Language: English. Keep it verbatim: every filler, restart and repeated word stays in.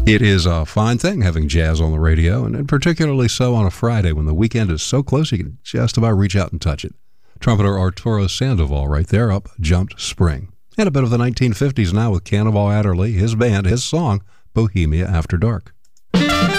It is a fine thing having jazz on the radio, and particularly so on a Friday when the weekend is so close you can just about reach out and touch it. Trumpeter Arturo Sandoval right there, Up Jumped Spring. And a bit of the nineteen fifties now with Cannonball Adderley, his band, his song, Bohemia After Dark.